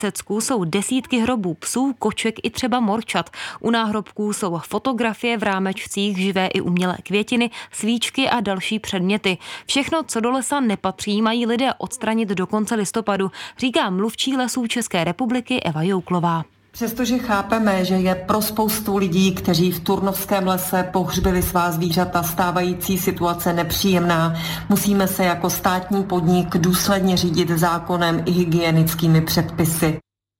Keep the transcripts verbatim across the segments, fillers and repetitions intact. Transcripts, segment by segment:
Řecku jsou desítky hrobů psů, koček i třeba morčat. U náhrobků jsou fotografie v rámečcích, živé i umělé květiny, svíčky a další předměty. Všechno, co do lesa nepatří, mají lidé odstranit do konce listopadu, říká mluvčí Lesů České republiky Eva Jouklová. Přestože chápeme, že je pro spoustu lidí, kteří v Turnovském lese pohřbili svá zvířata, stávající situace nepříjemná, musíme se jako státní podnik důsledně řídit zákonem i hygienickými předpisy.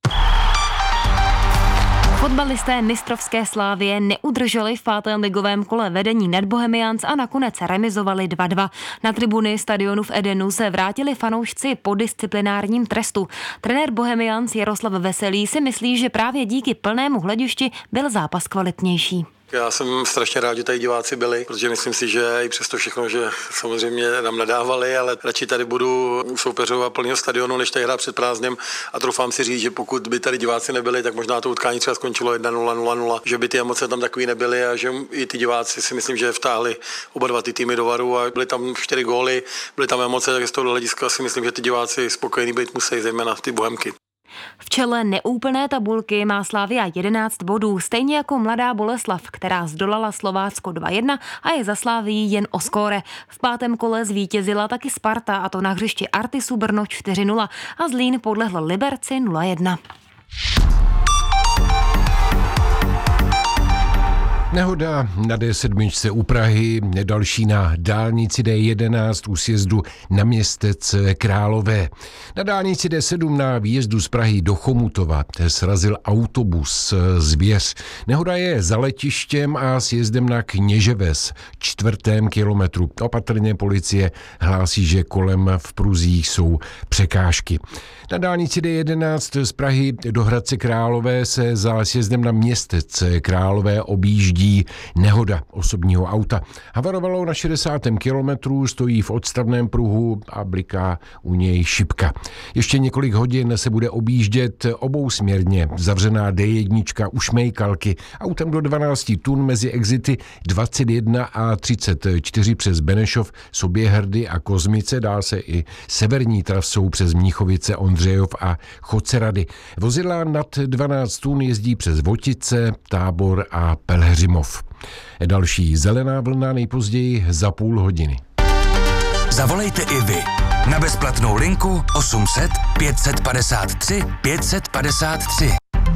Fotbalisté mistrovské Slávie neudrželi v pátém ligovém kole vedení nad Bohemians a nakonec remizovali dva dva. Na tribuny stadionu v Edenu se vrátili fanoušci po disciplinárním trestu. Trenér Bohemians Jaroslav Veselý si myslí, že právě díky plnému hledišti byl zápas kvalitnější. Já jsem strašně rád, že tady diváci byli, protože myslím si, že i přesto všechno, že samozřejmě nám nadávali, ale radši tady budu soupeřovat plného stadionu, než tady hrát před prázdnem a troufám si říct, že pokud by tady diváci nebyli, tak možná to utkání třeba skončilo jedna nula nula nula, že by ty emoce tam takový nebyly a že i ty diváci si myslím, že vtáhli oba dva ty týmy do varu a byly tam čtyři góly, byly tam emoce, tak z toho hlediska si myslím, že ty diváci spokojení být musí, zejména ty Bohemky. V čele neúplné tabulky má Slavia jedenáct bodů, stejně jako Mladá Boleslav, která zdolala Slovácko dva jedna a je za Slavií jen o skóre. V pátém kole zvítězila taky Sparta, a to na hřišti Artisu Brno čtyři nula a Zlín podlehl Liberci nula jedna. Nehoda na D sedm u Prahy, další na dálnici D jedenáct u sjezdu na Městec Králové. Na dálnici D sedm na výjezdu z Prahy do Chomutova srazil autobus Zvěř. Nehoda je za letištěm a sjezdem na Kněževes, čtvrtém kilometru. Opatrně policie hlásí, že kolem v pruzích jsou překážky. Na dálnici D jedenáct z Prahy do Hradce Králové se za sjezdem na Městec Králové objíždí nehoda osobního auta. Havarovalo na šedesátém kilometru, stojí v odstavném pruhu a bliká u něj šipka. Ještě několik hodin se bude objíždět obousměrně zavřená D jedna u Šmejkalky autem do dvanáct tun mezi exity dvacet jedna a třicet čtyři přes Benešov, Soběhrdy a Kozmice, dál se i severní trasou přes Mnichovice, Ondřejov a Chocerady. Vozidla nad dvanáct tun jezdí přes Votice, Tábor a Pelhřimov. Další zelená vlna nejpozději za půl hodiny. Zavolejte i vy na bezplatnou linku osm set pět set padesát tři pět set padesát tři.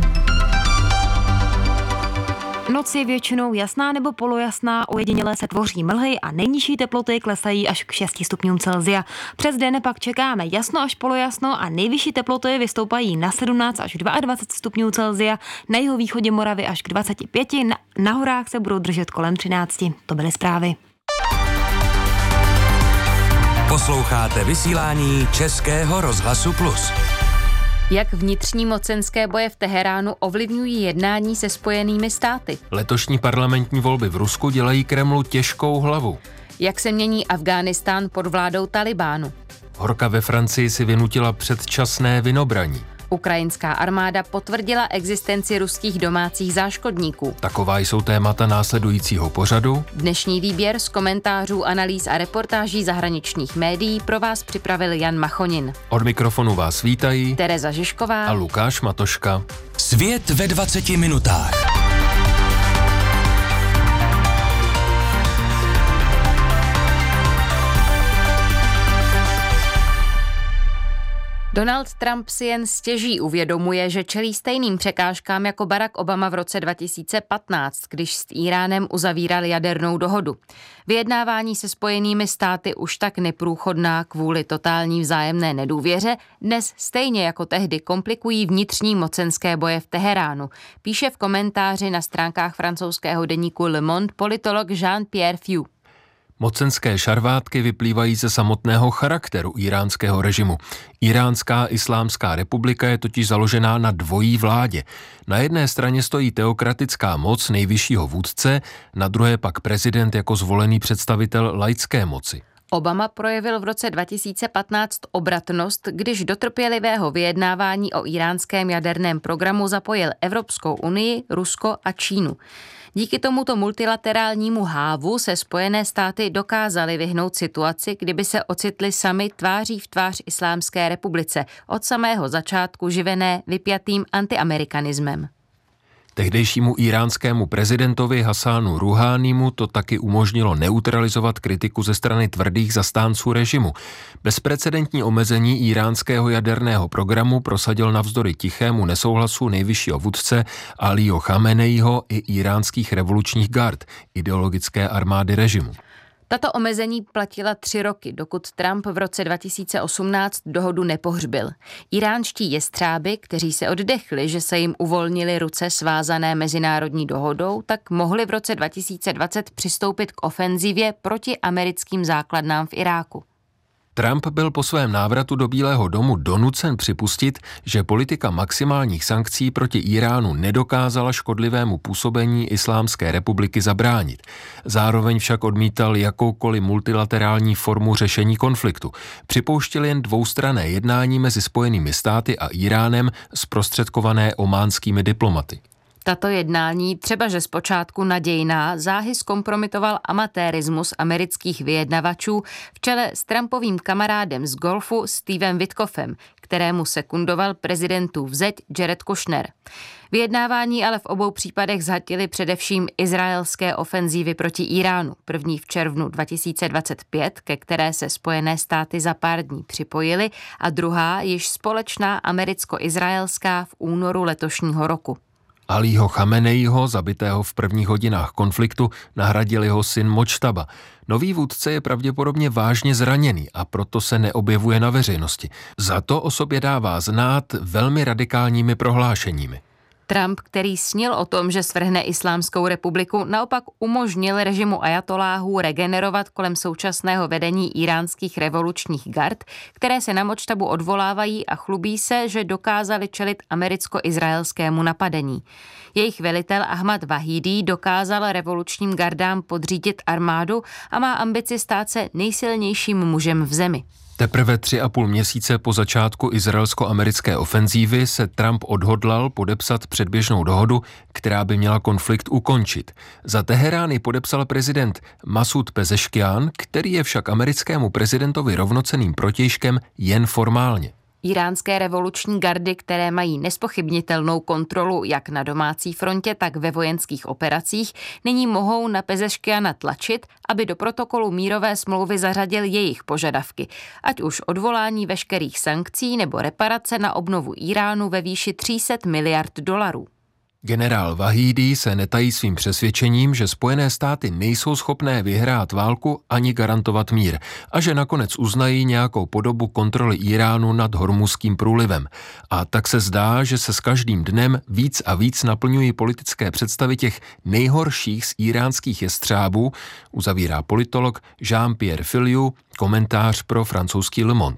Noc je většinou jasná nebo polojasná, ojediněle se tvoří mlhy a nejnižší teploty klesají až k šesti stupňům Celsia. Přes den pak čekáme jasno až polojasno a nejvyšší teploty vystoupají na sedmnáct až dvacet dva stupňů Celsia, na jihovýchodě Moravy až k dvaceti pěti, na, na horách se budou držet kolem třinácti. To byly zprávy. Posloucháte vysílání Českého rozhlasu Plus. Jak vnitřní mocenské boje v Teheránu ovlivňují jednání se Spojenými státy? Letošní parlamentní volby v Rusku dělají Kremlu těžkou hlavu. Jak se mění Afghánistán pod vládou Talibánu? Horka ve Francii si vynutila předčasné vynobraní. Ukrajinská armáda potvrdila existenci ruských domácích záškodníků. Taková jsou témata následujícího pořadu. Dnešní výběr z komentářů, analýz a reportáží zahraničních médií pro vás připravil Jan Machonin. Od mikrofonu vás vítají Tereza Žižková a Lukáš Matoška. Svět ve dvaceti minutách. Donald Trump si jen stěží uvědomuje, že čelí stejným překážkám jako Barack Obama v roce dva tisíce patnáct, když s Íránem uzavíral jadernou dohodu. Vyjednávání se Spojenými státy už tak neprůchodná kvůli totální vzájemné nedůvěře dnes stejně jako tehdy komplikují vnitřní mocenské boje v Teheránu, píše v komentáři na stránkách francouzského deníku Le Monde politolog Jean-Pierre Fiu. Mocenské šarvátky vyplývají ze samotného charakteru íránského režimu. Íránská islámská republika je totiž založená na dvojí vládě. Na jedné straně stojí teokratická moc nejvyššího vůdce, na druhé pak prezident jako zvolený představitel laické moci. Obama projevil v roce dva tisíce patnáct obratnost, když do trpělivého vyjednávání o íránském jaderném programu zapojil Evropskou unii, Rusko a Čínu. Díky tomuto multilaterálnímu hávu se Spojené státy dokázaly vyhnout situaci, kdyby se ocitly sami tváří v tvář Islámské republice, od samého začátku živené vypjatým antiamerikanismem. Tehdejšímu íránskému prezidentovi Hasánu Ruhánímu to taky umožnilo neutralizovat kritiku ze strany tvrdých zastánců režimu. Bezprecedentní omezení íránského jaderného programu prosadil navzdory tichému nesouhlasu nejvyššího vůdce Alího Chameneiho i íránských revolučních gard, ideologické armády režimu. Tato omezení platila tři roky, dokud Trump v roce dva tisíce osmnáct dohodu nepohřbil. Iránští jestřáby, kteří se oddechli, že se jim uvolnily ruce svázané mezinárodní dohodou, tak mohli v roce dva tisíce dvacet přistoupit k ofenzivě proti americkým základnám v Iráku. Trump byl po svém návratu do Bílého domu donucen připustit, že politika maximálních sankcí proti Iránu nedokázala škodlivému působení Islámské republiky zabránit. Zároveň však odmítal jakoukoliv multilaterální formu řešení konfliktu. Připouštěl jen dvoustranné jednání mezi Spojenými státy a Iránem zprostředkované ománskými diplomaty. Tato jednání, třeba že zpočátku nadějná, záhy zkompromitoval amatérismus amerických vyjednavačů v čele s Trumpovým kamarádem z golfu Stevem Witkoffem, kterému sekundoval prezidentův zeť Jared Kushner. Vyjednávání ale v obou případech zhatily především izraelské ofenzívy proti Iránu, první v červnu dva tisíce dvacet pět, ke které se Spojené státy za pár dní připojily, a druhá již společná americko-izraelská v únoru letošního roku. Alího Chameneiho, zabitého v prvních hodinách konfliktu, nahradil jeho syn Močtaba. Nový vůdce je pravděpodobně vážně zraněný a proto se neobjevuje na veřejnosti. Za to o sobě dává znát velmi radikálními prohlášeními. Trump, který snil o tom, že svrhne Islámskou republiku, naopak umožnil režimu ajatoláhů regenerovat kolem současného vedení íránských revolučních gard, které se na Močtabu odvolávají a chlubí se, že dokázali čelit americko-izraelskému napadení. Jejich velitel Ahmad Vahídí dokázal revolučním gardám podřídit armádu a má ambici stát se nejsilnějším mužem v zemi. Teprve tři a půl měsíce po začátku izraelsko-americké ofenzívy se Trump odhodlal podepsat předběžnou dohodu, která by měla konflikt ukončit. Za Teherán ji podepsal prezident Masud Pezeškian, který je však americkému prezidentovi rovnocenným protějškem jen formálně. Iránské revoluční gardy, které mají nespochybnitelnou kontrolu jak na domácí frontě, tak ve vojenských operacích, nyní mohou na Pezeškiana tlačit, aby do protokolu mírové smlouvy zařadil jejich požadavky, ať už odvolání veškerých sankcí nebo reparace na obnovu Iránu ve výši tři sta miliard dolarů. Generál Vahídí se netají svým přesvědčením, že Spojené státy nejsou schopné vyhrát válku ani garantovat mír a že nakonec uznají nějakou podobu kontroly Iránu nad Hormuzským průlivem. A tak se zdá, že se s každým dnem víc a víc naplňují politické představy těch nejhorších z íránských jestřábů, uzavírá politolog Jean-Pierre Filiu, komentář pro francouzský Le Monde.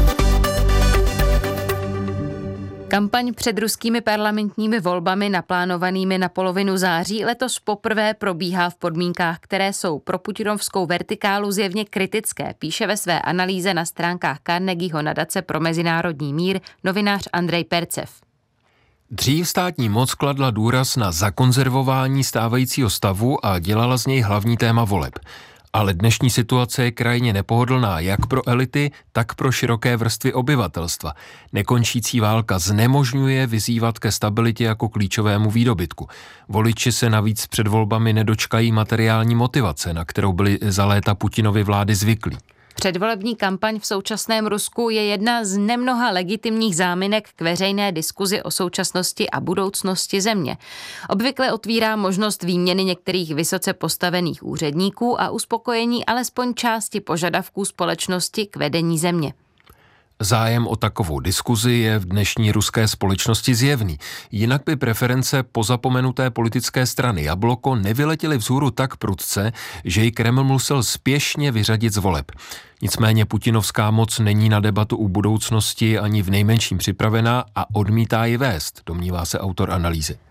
Kampaň před ruskými parlamentními volbami naplánovanými na polovinu září letos poprvé probíhá v podmínkách, které jsou pro putinovskou vertikálu zjevně kritické, píše ve své analýze na stránkách Carnegieho nadace pro mezinárodní mír novinář Andrej Percev. Dřív státní moc kladla důraz na zakonzervování stávajícího stavu a dělala z něj hlavní téma voleb. Ale dnešní situace je krajně nepohodlná jak pro elity, tak pro široké vrstvy obyvatelstva. Nekončící válka znemožňuje vyzývat ke stabilitě jako klíčovému výdobytku. Voliči se navíc před volbami nedočkají materiální motivace, na kterou byli za léta Putinovy vlády zvyklí. Předvolební kampaň v současném Rusku je jedna z nemnoha legitimních záminek k veřejné diskuzi o současnosti a budoucnosti země. Obvykle otvírá možnost výměny některých vysoce postavených úředníků a uspokojení alespoň části požadavků společnosti k vedení země. Zájem o takovou diskuzi je v dnešní ruské společnosti zjevný. Jinak by preference pozapomenuté politické strany Jabloko nevyletěly vzhůru tak prudce, že ji Kreml musel spěšně vyřadit z voleb. Nicméně putinovská moc není na debatu o budoucnosti ani v nejmenším připravená a odmítá ji vést, domnívá se autor analýzy.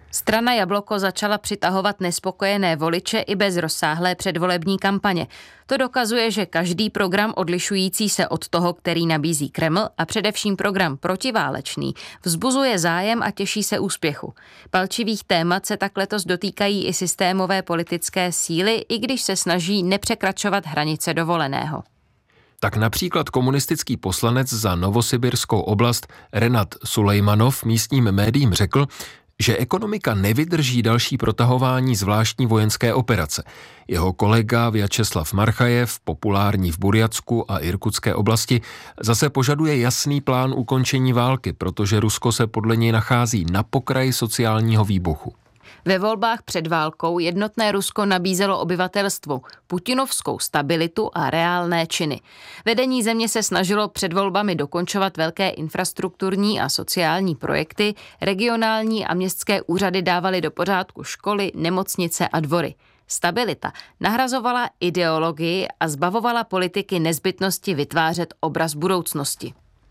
Strana Jabloko začala přitahovat nespokojené voliče i bez rozsáhlé předvolební kampaně. To dokazuje, že každý program odlišující se od toho, který nabízí Kreml, a především program protiválečný, vzbuzuje zájem a těší se úspěchu. Palčivých témat se tak letos dotýkají i systémové politické síly, i když se snaží nepřekračovat hranice dovoleného. Tak například komunistický poslanec za Novosibirskou oblast Renat Sulejmanov místním médiím řekl, že ekonomika nevydrží další protahování zvláštní vojenské operace. Jeho kolega Vjačeslav Marchajev, populární v Burjatsku a Irkutské oblasti, zase požaduje jasný plán ukončení války, protože Rusko se podle něj nachází na pokraji sociálního výbuchu. Ve volbách před válkou jednotné Rusko nabízelo obyvatelstvu putinovskou stabilitu a reálné činy. Vedení země se snažilo před volbami dokončovat velké infrastrukturní a sociální projekty, regionální a městské úřady dávaly do pořádku školy, nemocnice a dvory. Stabilita nahrazovala ideologii a zbavovala politiky nezbytnosti vytvářet obraz budoucnosti.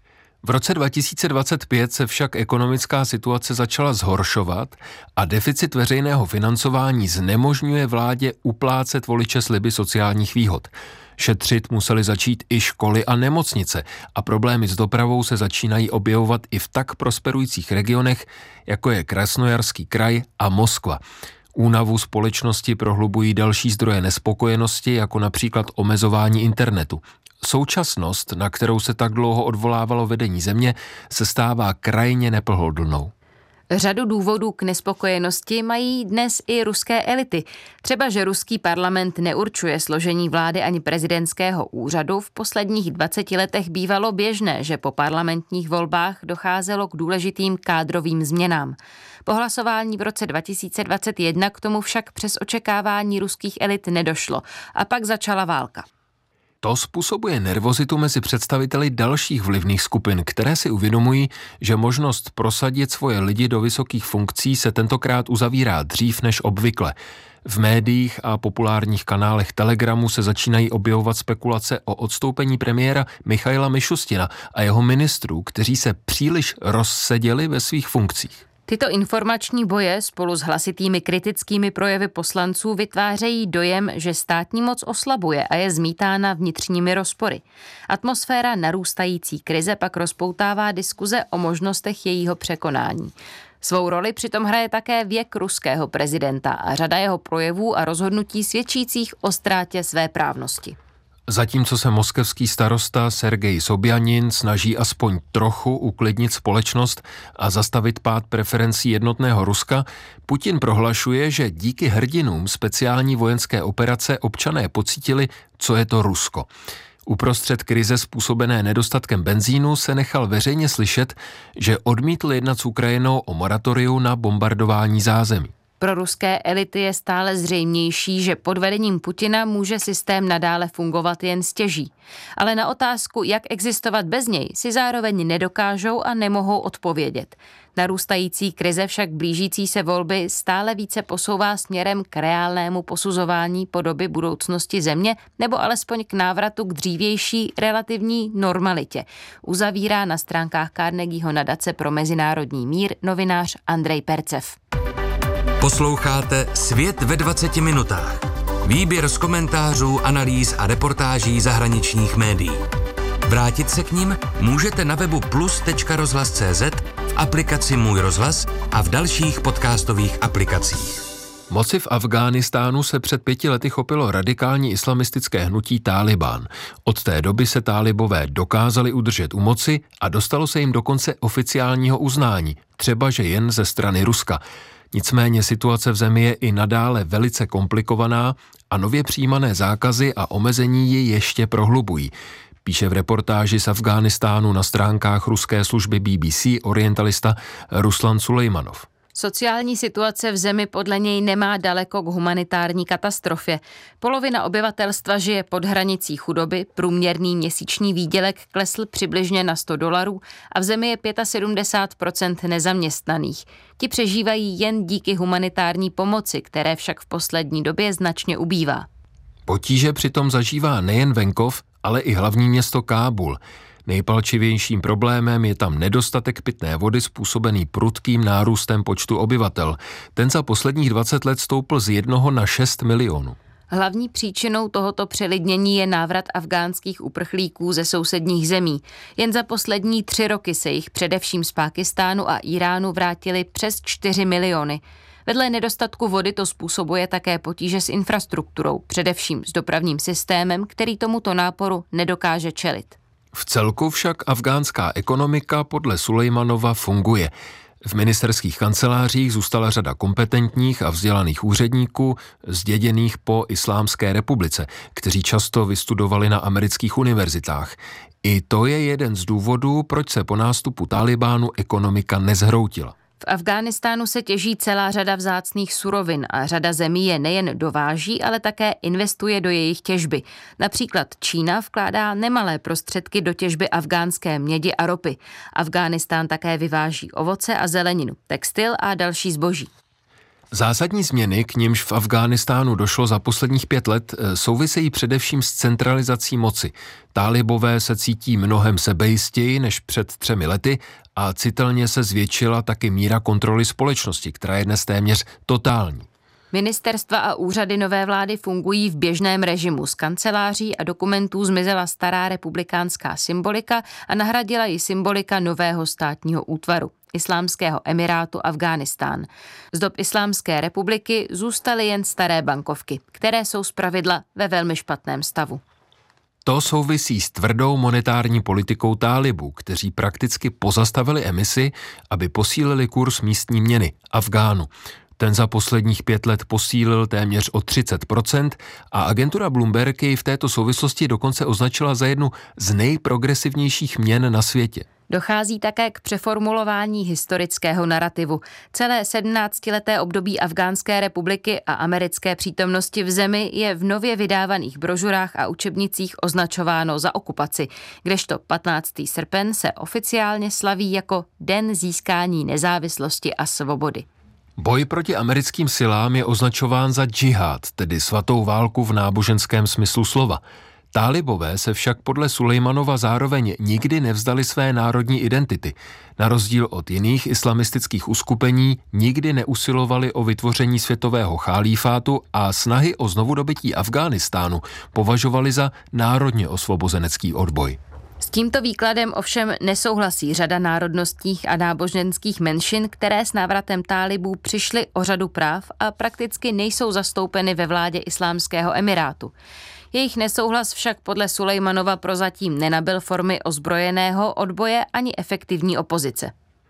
V roce dva tisíce dvacet pět se však ekonomická situace začala zhoršovat a deficit veřejného financování znemožňuje vládě uplácet voliče sliby sociálních výhod. Šetřit museli začít i školy a nemocnice a problémy s dopravou se začínají objevovat i v tak prosperujících regionech, jako je Krasnojarský kraj a Moskva. Únavu společnosti prohlubují další zdroje nespokojenosti, jako například omezování internetu. Současnost, na kterou se tak dlouho odvolávalo vedení země, se stává krajně nepohodlnou. Řadu důvodů k nespokojenosti mají dnes i ruské elity. Třeba, že ruský parlament neurčuje složení vlády ani prezidentského úřadu, v posledních dvaceti letech bývalo běžné, že po parlamentních volbách docházelo k důležitým kádrovým změnám. Po hlasování v roce dva tisíce dvacet jedna k tomu však přes očekávání ruských elit nedošlo a pak začala válka. To způsobuje nervozitu mezi představiteli dalších vlivných skupin, které si uvědomují, že možnost prosadit svoje lidi do vysokých funkcí se tentokrát uzavírá dřív než obvykle. V médiích a populárních kanálech Telegramu se začínají objevovat spekulace o odstoupení premiéra Michaila Mišustina a jeho ministrů, kteří se příliš rozseděli ve svých funkcích. Tyto informační boje spolu s hlasitými kritickými projevy poslanců vytvářejí dojem, že státní moc oslabuje a je zmítána vnitřními rozpory. Atmosféra narůstající krize pak rozpoutává diskuze o možnostech jejího překonání. Svou roli přitom hraje také věk ruského prezidenta a řada jeho projevů a rozhodnutí svědčících o ztrátě svéprávnosti. Zatímco se moskevský starosta Sergej Sobjanin snaží aspoň trochu uklidnit společnost a zastavit pád preferencí jednotného Ruska, Putin prohlašuje, že díky hrdinům speciální vojenské operace občané pocítili, co je to Rusko. Uprostřed krize způsobené nedostatkem benzínu se nechal veřejně slyšet, že odmítl jednat s Ukrajinou o moratoriu na bombardování zázemí. Pro ruské elity je stále zřejmější, že pod vedením Putina může systém nadále fungovat jen stěží. Ale na otázku, jak existovat bez něj, si zároveň nedokážou a nemohou odpovědět. Narůstající krize však blížící se volby stále více posouvá směrem k reálnému posuzování podoby budoucnosti země nebo alespoň k návratu k dřívější relativní normalitě. Uzavírá na stránkách Carnegieho nadace pro mezinárodní mír novinář Andrej Percev. Posloucháte Svět ve dvaceti minutách. Výběr z komentářů, analýz a reportáží zahraničních médií. Vrátit se k nim můžete na webu plus tečka rozhlas tečka cé zet, v aplikaci Můj rozhlas a v dalších podcastových aplikacích. Moci v Afghánistánu se před pěti lety chopilo radikální islamistické hnutí Tálibán. Od té doby se tálibové dokázali udržet u moci a dostalo se jim dokonce oficiálního uznání, třeba že jen ze strany Ruska. Nicméně situace v zemi je i nadále velice komplikovaná a nově přijímané zákazy a omezení ji ještě prohlubují. Píše v reportáži z Afghánistánu na stránkách ruské služby B B C orientalista Ruslan Sulejmanov. Sociální situace v zemi podle něj nemá daleko k humanitární katastrofě. Polovina obyvatelstva žije pod hranicí chudoby, průměrný měsíční výdělek klesl přibližně na sto dolarů a v zemi je sedmdesát pět procent nezaměstnaných. Ti přežívají jen díky humanitární pomoci, které však v poslední době značně ubývá. Potíže přitom zažívá nejen venkov, ale i hlavní město Kábul. Nejpalčivějším problémem je tam nedostatek pitné vody způsobený prudkým nárůstem počtu obyvatel. Ten za posledních dvacet let stoupl z jednoho na šest milionů. Hlavní příčinou tohoto přelidnění je návrat afgánských uprchlíků ze sousedních zemí. Jen za poslední tři roky se jich především z Pákistánu a Iránu vrátili přes čtyři miliony. Vedle nedostatku vody to způsobuje také potíže s infrastrukturou, především s dopravním systémem, který tomuto náporu nedokáže čelit. V celku však afgánská ekonomika podle Sulejmanova funguje. V ministerských kancelářích zůstala řada kompetentních a vzdělaných úředníků, zděděných po Islámské republice, kteří často vystudovali na amerických univerzitách. I to je jeden z důvodů, proč se po nástupu Tálibánu ekonomika nezhroutila. V Afghánistánu se těží celá řada vzácných surovin a řada zemí je nejen dováží, ale také investuje do jejich těžby. Například Čína vkládá nemalé prostředky do těžby afgánské mědi a ropy. Afghánistán také vyváží ovoce a zeleninu, textil a další zboží. Zásadní změny, k nimž v Afghánistánu došlo za posledních pět let, souvisejí především s centralizací moci. Tálibové se cítí mnohem sebejistěji než před třemi lety a citelně se zvětšila taky míra kontroly společnosti, která je dnes téměř totální. Ministerstva a úřady nové vlády fungují v běžném režimu. Z kanceláří a dokumentů zmizela stará republikánská symbolika a nahradila ji symbolika nového státního útvaru, Islámského emirátu Afghánistán. Z dob Islámské republiky zůstaly jen staré bankovky, které jsou zpravidla ve velmi špatném stavu. To souvisí s tvrdou monetární politikou Tálibů, kteří prakticky pozastavili emisi, aby posílili kurz místní měny Afgánu. Ten za posledních pět let posílil téměř o třicet procent a agentura Bloomberg jej v této souvislosti dokonce označila za jednu z nejprogresivnějších měn na světě. Dochází také k přeformulování historického narrativu. Celé sedmnáctileté období Afgánské republiky a americké přítomnosti v zemi je v nově vydávaných brožurách a učebnicích označováno za okupaci, kdežto patnáctého srpen se oficiálně slaví jako Den získání nezávislosti a svobody. Boj proti americkým silám je označován za džihad, tedy svatou válku v náboženském smyslu slova. Tálibové se však podle Sulejmanova zároveň nikdy nevzdali své národní identity. Na rozdíl od jiných islamistických uskupení nikdy neusilovali o vytvoření světového chalífátu a snahy o znovudobytí Afghánistánu považovali za národně osvobozenecký odboj. S tímto výkladem ovšem nesouhlasí řada národnostních a náboženských menšin, které s návratem Tálibů přišly o řadu práv a prakticky nejsou zastoupeny ve vládě Islámského emirátu. Jejich nesouhlas však podle Sulejmanova prozatím nenabyl formy ozbrojeného odboje ani efektivní opozice.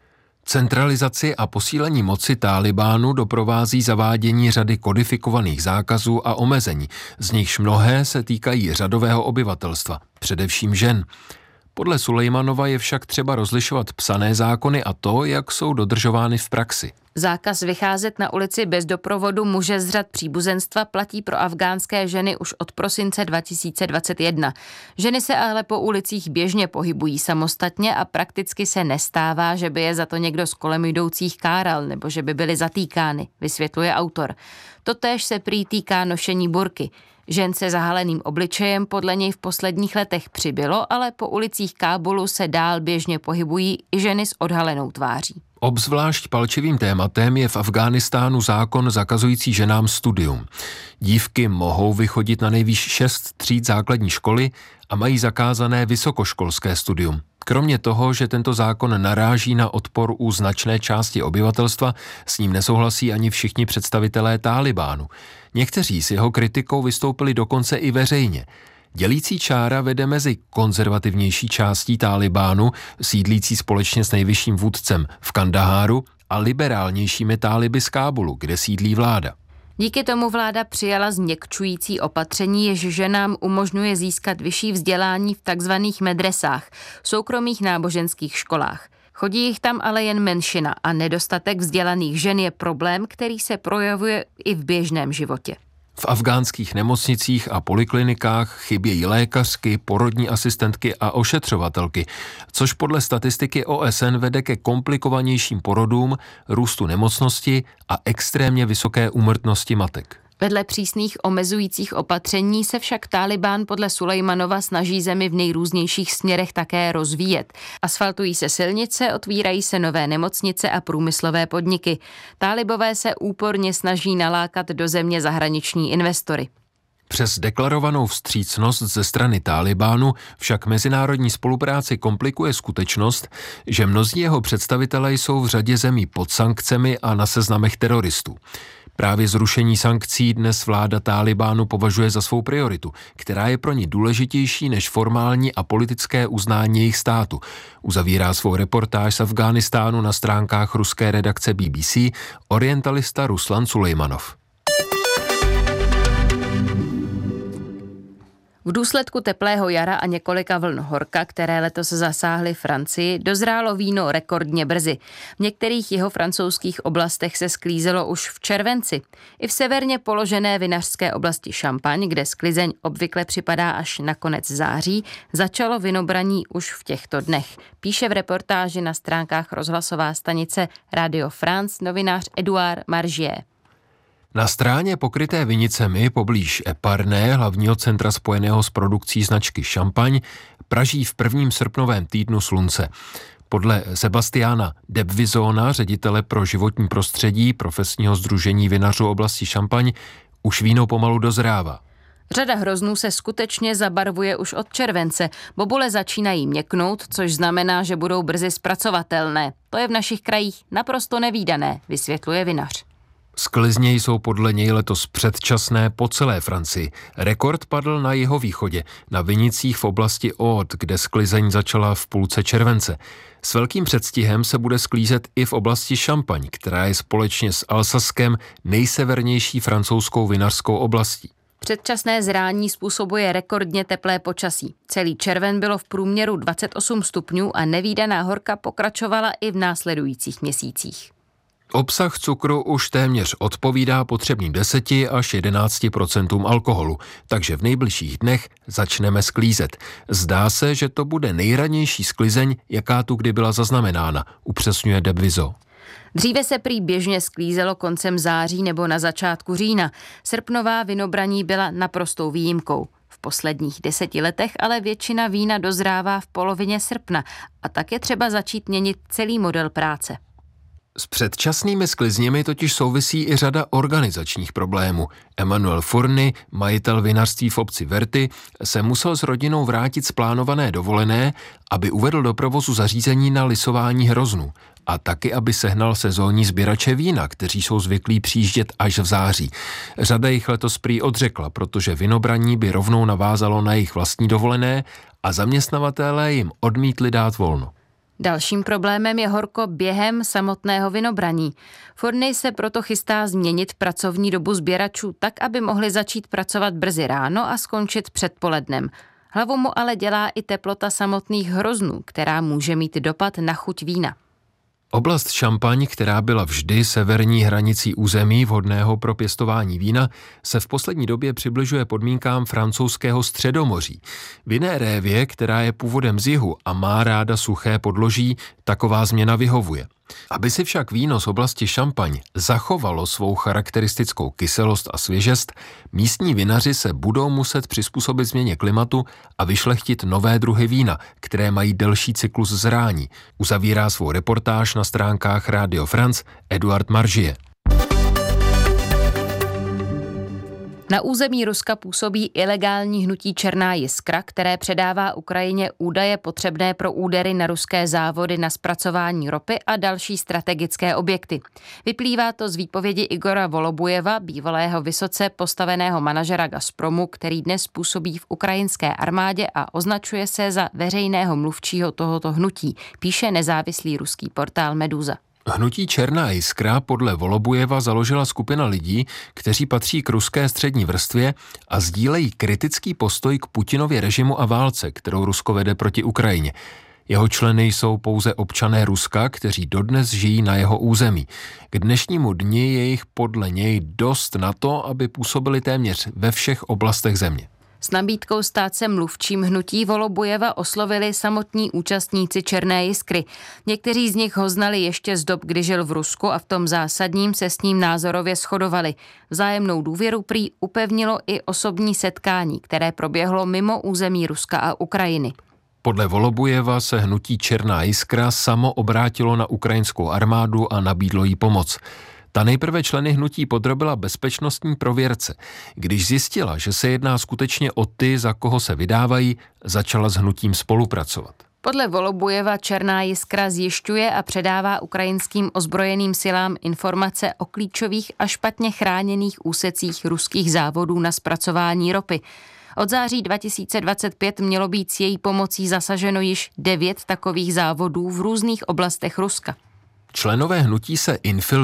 Centralizaci a posílení moci Tálibánu doprovází zavádění řady kodifikovaných zákazů a omezení, z nichž mnohé se týkají řadového obyvatelstva, především žen. Podle Sulejmanova je však třeba rozlišovat psané zákony a to, jak jsou dodržovány v praxi. Zákaz vycházet na ulici bez doprovodu muže z řad příbuzenstva platí pro afgánské ženy už od prosince dva tisíce dvacet jedna. Ženy se ale po ulicích běžně pohybují samostatně a prakticky se nestává, že by je za to někdo z kolem jdoucích káral nebo že by byly zatýkány, vysvětluje autor. Totéž se prý týká nošení burky. Žen se zahaleným obličejem podle něj v posledních letech přibylo, ale po ulicích Kábulu se dál běžně pohybují i ženy s odhalenou tváří. Obzvlášť palčivým tématem je v Afghánistánu zákon zakazující ženám studium. Dívky mohou vychodit na nejvýš šest tříd základní školy a mají zakázané vysokoškolské studium. Kromě toho, že tento zákon naráží na odpor u značné části obyvatelstva, s ním nesouhlasí ani všichni představitelé Tálibánu. Někteří s jeho kritikou vystoupili dokonce i veřejně. Dělící čára vede mezi konzervativnější částí Tálibánu, sídlící společně s nejvyšším vůdcem v Kandaháru, a liberálnějšími Táliby z Kábulu, kde sídlí vláda. Díky tomu vláda přijala změkčující opatření, jež ženám umožňuje získat vyšší vzdělání v takzvaných medresách, soukromých náboženských školách. Chodí jich tam ale jen menšina a nedostatek vzdělaných žen je problém, který se projevuje i v běžném životě. V afgánských nemocnicích a poliklinikách chybějí lékařky, porodní asistentky a ošetřovatelky, což podle statistiky O S N vede ke komplikovanějším porodům, růstu nemocnosti a extrémně vysoké úmrtnosti matek. Vedle přísných omezujících opatření se však Tálibán podle Sulejmanova snaží zemi v nejrůznějších směrech také rozvíjet. Asfaltují se silnice, otvírají se nové nemocnice a průmyslové podniky. Tálibové se úporně snaží nalákat do země zahraniční investory. Přes deklarovanou vstřícnost ze strany Tálibánu však mezinárodní spolupráci komplikuje skutečnost, že mnozí jeho představitelé jsou v řadě zemí pod sankcemi a na seznamech teroristů. Právě zrušení sankcí dnes vláda Tálibánu považuje za svou prioritu, která je pro ní důležitější než formální a politické uznání jejich státu. Uzavírá svou reportáž z Afghánistánu na stránkách ruské redakce B B C orientalista Ruslan Sulejmanov. V důsledku teplého jara a několika vln horka, které letos zasáhly Francii, dozrálo víno rekordně brzy. V některých jihofrancouzských oblastech se sklízelo už v červenci. I v severně položené vinařské oblasti Šampaň, kde sklizeň obvykle připadá až na konec září, začalo vinobraní už v těchto dnech. Píše v reportáži na stránkách rozhlasová stanice Radio France novinář Eduard Margier. Na stráně pokryté vinicemi poblíž Epernay, hlavního centra spojeného s produkcí značky Šampaň, praží v prvním srpnovém týdnu slunce. Podle Sebastiana Debvizona, ředitele pro životní prostředí profesního sdružení vinařů oblasti Šampaň, už víno pomalu dozrává. Řada hroznů se skutečně zabarvuje už od července. Bobule začínají měknout, což znamená, že budou brzy zpracovatelné. To je v našich krajích naprosto nevídané, vysvětluje vinař. Sklizně jsou podle něj letos předčasné po celé Francii. Rekord padl na jihovýchodě, na vinicích v oblasti Aude, kde sklizeň začala v půlce července. S velkým předstihem se bude sklízet i v oblasti Šampaň, která je společně s Alsaskem nejsevernější francouzskou vinařskou oblastí. Předčasné zrání způsobuje rekordně teplé počasí. Celý červen bylo v průměru dvacet osm stupňů a nevídaná horka pokračovala i v následujících měsících. Obsah cukru už téměř odpovídá potřebným deseti až jedenácti procentům alkoholu, takže v nejbližších dnech začneme sklízet. Zdá se, že to bude nejranější sklizeň, jaká tu kdy byla zaznamenána, upřesňuje Debvizo. Dříve se prý běžně sklízelo koncem září nebo na začátku října. Srpnová vinobraní byla naprostou výjimkou. V posledních deseti letech ale většina vína dozrává v polovině srpna a tak je třeba začít měnit celý model práce. S předčasnými sklizněmi totiž souvisí i řada organizačních problémů. Emmanuel Fourny, majitel vinařství v obci Verty, se musel s rodinou vrátit z plánované dovolené, aby uvedl do provozu zařízení na lisování hroznů a taky, aby sehnal sezónní sběrače vína, kteří jsou zvyklí přijíždět až v září. Řada jich letos prý odřekla, protože vinobraní by rovnou navázalo na jejich vlastní dovolené a zaměstnavatelé jim odmítli dát volno. Dalším problémem je horko během samotného vinobraní. Fourny se proto chystá změnit pracovní dobu sběračů tak, aby mohli začít pracovat brzy ráno a skončit předpolednem. Hlavu mu ale dělá i teplota samotných hroznů, která může mít dopad na chuť vína. Oblast Šampaň, která byla vždy severní hranicí území vhodného pro pěstování vína, se v poslední době přibližuje podmínkám francouzského středomoří. Vinné révě, která je původem z jihu a má ráda suché podloží, taková změna vyhovuje. Aby si však víno z oblasti Šampaň zachovalo svou charakteristickou kyselost a svěžest, místní vinaři se budou muset přizpůsobit změně klimatu a vyšlechtit nové druhy vína, které mají delší cyklus zrání. Uzavírá svou reportáž na stránkách Radio France Eduard Margier. Na území Ruska působí ilegální hnutí Černá jiskra, které předává Ukrajině údaje potřebné pro údery na ruské závody na zpracování ropy a další strategické objekty. Vyplývá to z výpovědi Igora Volobujeva, bývalého vysoce postaveného manažera Gazpromu, který dnes působí v ukrajinské armádě a označuje se za veřejného mluvčího tohoto hnutí, píše nezávislý ruský portál Meduza. Hnutí Černá jiskra podle Volobujeva založila skupina lidí, kteří patří k ruské střední vrstvě a sdílejí kritický postoj k Putinově režimu a válce, kterou Rusko vede proti Ukrajině. Jeho členy jsou pouze občané Ruska, kteří dodnes žijí na jeho území. K dnešnímu dni je jich podle něj dost na to, aby působili téměř ve všech oblastech země. S nabídkou stát se mluvčím hnutí Volobujeva oslovili samotní účastníci Černé jiskry. Někteří z nich ho znali ještě z dob, kdy žil v Rusku a v tom zásadním se s ním názorově shodovali. Vzájemnou důvěru prý upevnilo i osobní setkání, které proběhlo mimo území Ruska a Ukrajiny. Podle Volobujeva se hnutí Černá jiskra samo obrátilo na ukrajinskou armádu a nabídlo jí pomoc. Ta nejprve členy hnutí podrobila bezpečnostní prověrce. Když zjistila, že se jedná skutečně o ty, za koho se vydávají, začala s hnutím spolupracovat. Podle Volobujeva Černá jiskra zjišťuje a předává ukrajinským ozbrojeným silám informace o klíčových a špatně chráněných úsecích ruských závodů na zpracování ropy. Od září dva tisíce dvacet pět mělo být s její pomocí zasaženo již devět takových závodů v různých oblastech Ruska. Členové hnutí se infiltrují